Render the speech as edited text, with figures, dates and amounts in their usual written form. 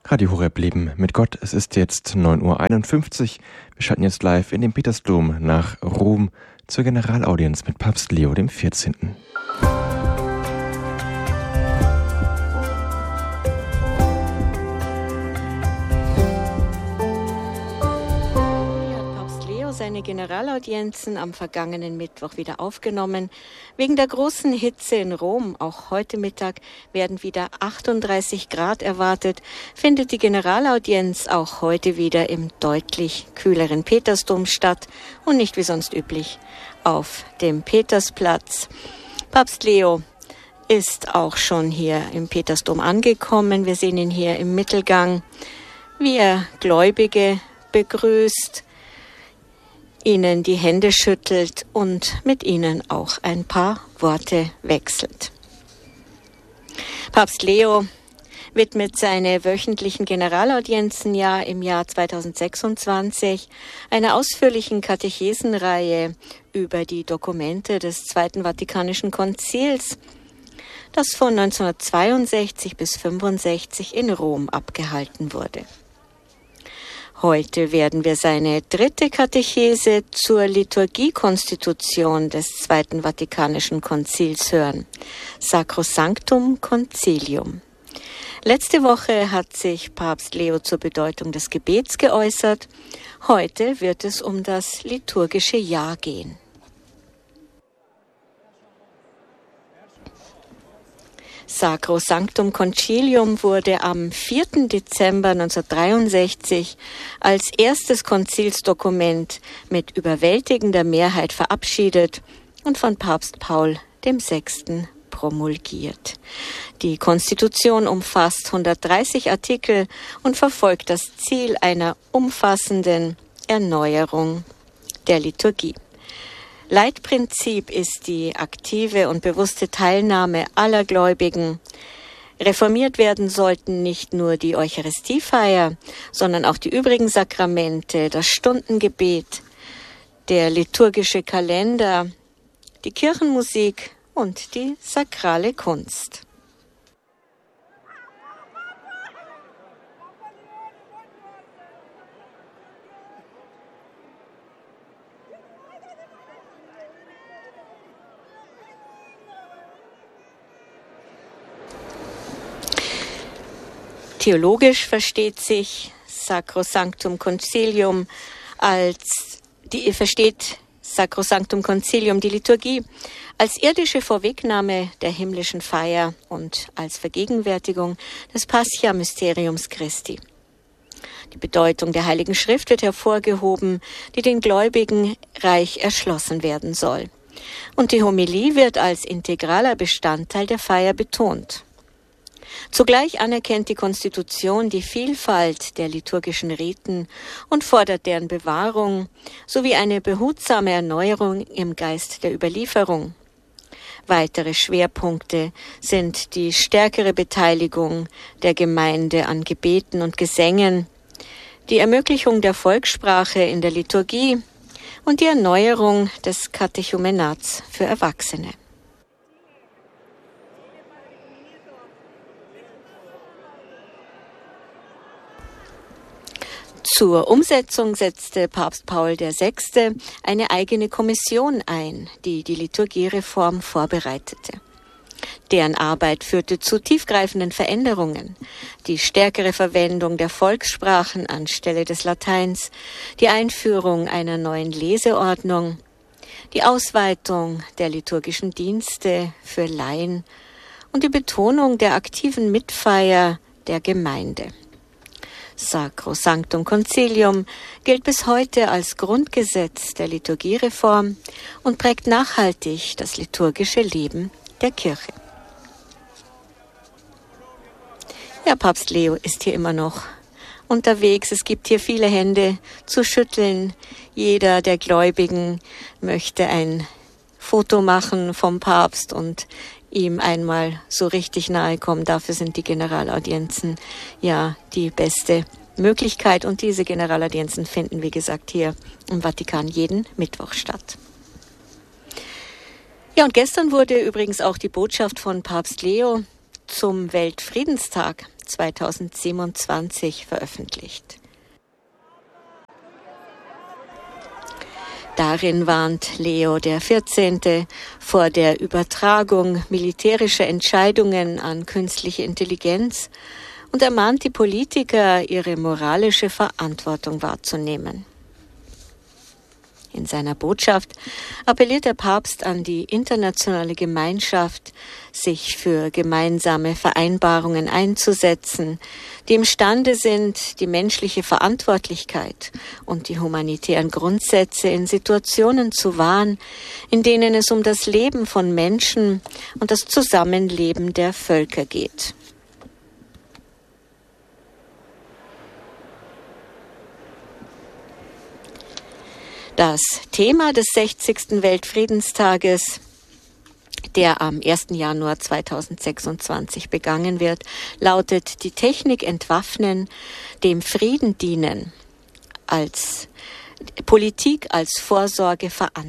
Radio Horeb Leben mit Gott. Es ist jetzt 9:51 Uhr. Wir schalten jetzt live in den Petersdom nach Rom zur Generalaudienz mit Papst Leo XIV. Seine Generalaudienzen am vergangenen Mittwoch wieder aufgenommen. Wegen der großen Hitze in Rom, auch heute Mittag, werden wieder 38 Grad erwartet, findet die Generalaudienz auch heute wieder im deutlich kühleren Petersdom statt und nicht wie sonst üblich auf dem Petersplatz. Papst Leo ist auch schon hier im Petersdom angekommen. Wir sehen ihn hier im Mittelgang, wie er Gläubige begrüßt, ihnen die Hände schüttelt und mit ihnen auch ein paar Worte wechselt. Papst Leo widmet seine wöchentlichen Generalaudienzen im Jahr 2026 einer ausführlichen Katechesenreihe über die Dokumente des Zweiten Vatikanischen Konzils, das von 1962 bis 1965 in Rom abgehalten wurde. Heute werden wir seine dritte Katechese zur Liturgiekonstitution des Zweiten Vatikanischen Konzils hören, Sacrosanctum Concilium. Letzte Woche hat sich Papst Leo zur Bedeutung des Gebets geäußert. Heute wird es um das liturgische Jahr gehen. Sacrosanctum Concilium wurde am 4. Dezember 1963 als erstes Konzilsdokument mit überwältigender Mehrheit verabschiedet und von Papst Paul VI. Promulgiert. Die Konstitution umfasst 130 Artikel und verfolgt das Ziel einer umfassenden Erneuerung der Liturgie. Leitprinzip ist die aktive und bewusste Teilnahme aller Gläubigen. Reformiert werden sollten nicht nur die Eucharistiefeier, sondern auch die übrigen Sakramente, das Stundengebet, der liturgische Kalender, die Kirchenmusik und die sakrale Kunst. Theologisch versteht sich Sacrosanctum Concilium die Liturgie als irdische Vorwegnahme der himmlischen Feier und als Vergegenwärtigung des Pascha-Mysteriums Christi. Die Bedeutung der Heiligen Schrift wird hervorgehoben, die den Gläubigen reich erschlossen werden soll. Und die Homilie wird als integraler Bestandteil der Feier betont. Zugleich anerkennt die Konstitution die Vielfalt der liturgischen Riten und fordert deren Bewahrung sowie eine behutsame Erneuerung im Geist der Überlieferung. Weitere Schwerpunkte sind die stärkere Beteiligung der Gemeinde an Gebeten und Gesängen, die Ermöglichung der Volkssprache in der Liturgie und die Erneuerung des Katechumenats für Erwachsene. Zur Umsetzung setzte Papst Paul VI. Eine eigene Kommission ein, die die Liturgiereform vorbereitete. Deren Arbeit führte zu tiefgreifenden Veränderungen. Die stärkere Verwendung der Volkssprachen anstelle des Lateins, die Einführung einer neuen Leseordnung, die Ausweitung der liturgischen Dienste für Laien und die Betonung der aktiven Mitfeier der Gemeinde. Sacrosanctum Concilium gilt bis heute als Grundgesetz der Liturgiereform und prägt nachhaltig das liturgische Leben der Kirche. Ja, Papst Leo ist hier immer noch unterwegs. Es gibt hier viele Hände zu schütteln. Jeder der Gläubigen möchte ein Foto machen vom Papst und ihm einmal so richtig nahe kommen. Dafür sind die Generalaudienzen ja die beste Möglichkeit. Und diese Generalaudienzen finden, wie gesagt, hier im Vatikan jeden Mittwoch statt. Ja, und gestern wurde übrigens auch die Botschaft von Papst Leo zum Weltfriedenstag 2027 veröffentlicht. Darin warnt Leo XIV. Vor der Übertragung militärischer Entscheidungen an künstliche Intelligenz und ermahnt die Politiker, ihre moralische Verantwortung wahrzunehmen. In seiner Botschaft appelliert der Papst an die internationale Gemeinschaft, sich für gemeinsame Vereinbarungen einzusetzen, die imstande sind, die menschliche Verantwortlichkeit und die humanitären Grundsätze in Situationen zu wahren, in denen es um das Leben von Menschen und das Zusammenleben der Völker geht. Das Thema des 60. Weltfriedenstages, der am 1. Januar 2026 begangen wird, lautet: Die Technik entwaffnen, dem Frieden dienen, als Politik als Vorsorge verantwortlich.